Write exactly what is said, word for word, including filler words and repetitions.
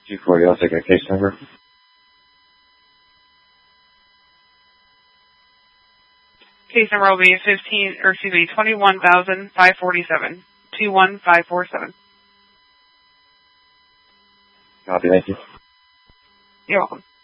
two forty, I'll take a case number. Case number will be fifteen, or excuse me, twenty-one thousand five forty-seven. Two one five four seven. Copy, thank you. You're welcome.